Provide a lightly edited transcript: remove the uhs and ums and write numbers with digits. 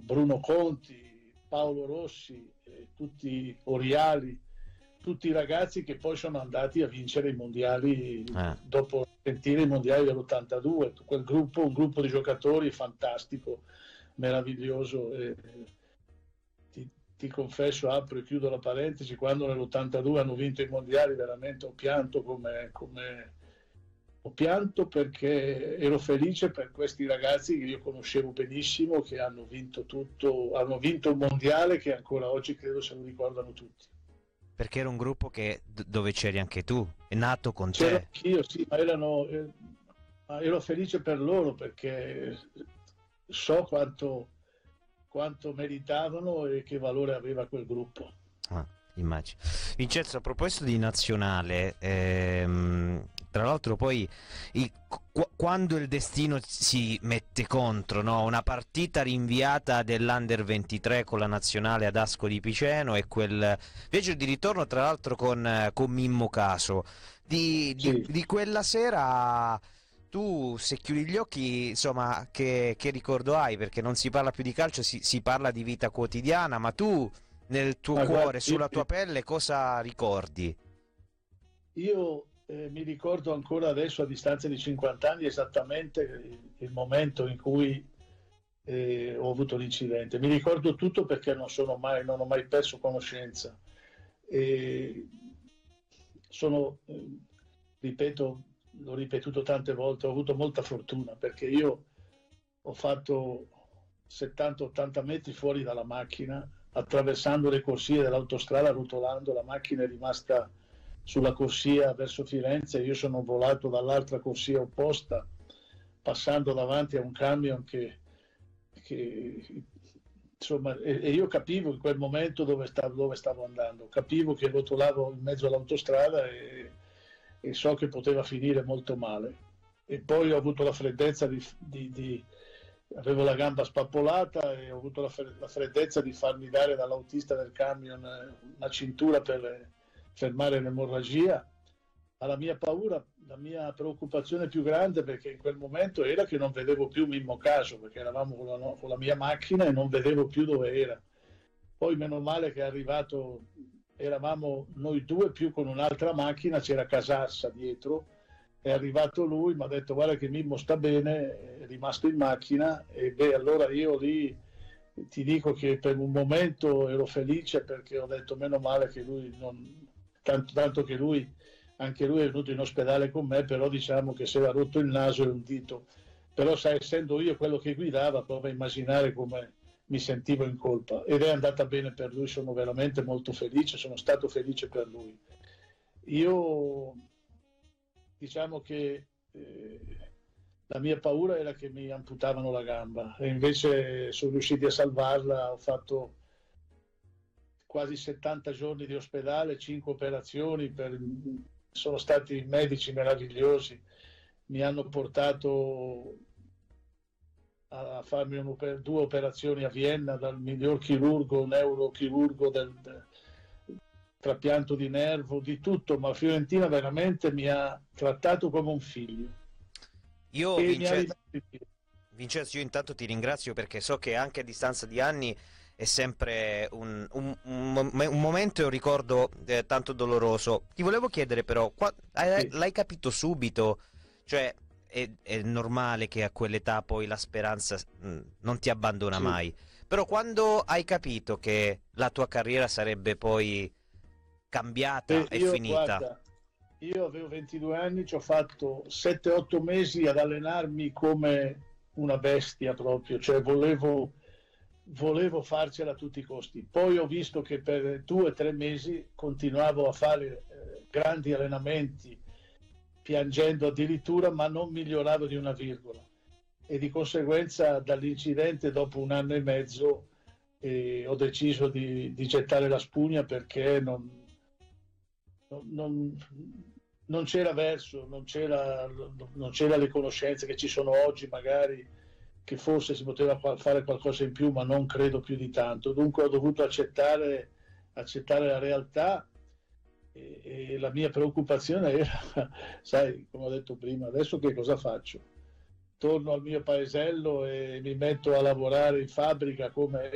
Bruno Conti, Paolo Rossi, tutti Oriali, tutti i ragazzi che poi sono andati a vincere i mondiali dopo sentire i mondiali dell'82, un gruppo di giocatori fantastico, meraviglioso. Ti confesso, apro e chiudo la parentesi, quando nell'82 hanno vinto i mondiali veramente ho pianto ho pianto perché ero felice per questi ragazzi che io conoscevo benissimo, che hanno vinto tutto, hanno vinto un mondiale che ancora oggi credo se lo ricordano tutti. Perché era un gruppo dove c'eri anche tu, è nato con C'ero te. anch'io, sì, ma ero felice per loro perché so quanto meritavano e che valore aveva quel gruppo. Immagino. Vincenzo, a proposito di nazionale, tra l'altro poi quando il destino si mette contro, no? Una partita rinviata dell'Under 23 con la nazionale ad Ascoli Piceno e quel viaggio di ritorno tra l'altro con Mimmo Caso, di quella sera. Tu, se chiudi gli occhi, insomma, che ricordo hai? Perché non si parla più di calcio, si parla di vita quotidiana, ma tu nel tuo cuore, guarda, sulla tua pelle, cosa ricordi? Io mi ricordo ancora adesso, a distanza di 50 anni, esattamente il momento in cui ho avuto l'incidente. Mi ricordo tutto perché non ho mai perso conoscenza. E ripeto, l'ho ripetuto tante volte, ho avuto molta fortuna perché io ho fatto 70-80 metri fuori dalla macchina, attraversando le corsie dell'autostrada, rotolando, la macchina è rimasta sulla corsia verso Firenze, io sono volato dall'altra corsia opposta, passando davanti a un camion che insomma, e io capivo in quel momento dove stavo andando, capivo che rotolavo in mezzo all'autostrada e so che poteva finire molto male. E poi ho avuto la freddezza avevo la gamba spappolata e ho avuto la freddezza di farmi dare dall'autista del camion una cintura per fermare l'emorragia. Ma la mia paura, la mia preoccupazione più grande, perché in quel momento era che non vedevo più Mimmo Caso, perché eravamo con la mia macchina e non vedevo più dove era. Poi meno male che è arrivato, eravamo noi due più con un'altra macchina, c'era Casarsa dietro, è arrivato lui, mi ha detto guarda che Mimmo sta bene, è rimasto in macchina e beh, allora io lì ti dico che per un momento ero felice perché ho detto meno male che lui non, tanto che anche lui è venuto in ospedale con me, però diciamo che si era rotto il naso e un dito, però sai, essendo io quello che guidava, prova a immaginare come mi sentivo in colpa ed è andata bene per lui, sono veramente molto felice, sono stato felice per lui. Io diciamo che la mia paura era che mi amputavano la gamba e invece sono riusciti a salvarla, ho fatto quasi 70 giorni di ospedale, 5 operazioni, sono stati medici meravigliosi, mi hanno portato a farmi 2 operazioni a Vienna dal miglior chirurgo, neurochirurgo del trapianto di nervo, di tutto, ma Fiorentina veramente mi ha trattato come un figlio. Io, Vincenzo, io intanto ti ringrazio perché so che anche a distanza di anni è sempre un momento e un ricordo tanto doloroso. Ti volevo chiedere però, l'hai capito subito? Cioè, è normale che a quell'età poi la speranza non ti abbandona mai, però quando hai capito che la tua carriera sarebbe poi cambiata e finita? Guarda, io avevo 22 anni, ci ho fatto 7-8 mesi ad allenarmi come una bestia proprio, cioè volevo farcela a tutti i costi. Poi ho visto che per 2-3 mesi continuavo a fare grandi allenamenti, piangendo addirittura, ma non miglioravo di una virgola. E di conseguenza dall'incidente, dopo 1 anno e mezzo, ho deciso di gettare la spugna perché non c'era verso, non c'era le conoscenze che ci sono oggi, magari che forse si poteva fare qualcosa in più, ma non credo più di tanto. Dunque ho dovuto accettare la realtà e la mia preoccupazione era, sai, come ho detto prima, adesso che cosa faccio? torno al mio paesello e mi metto a lavorare in fabbrica come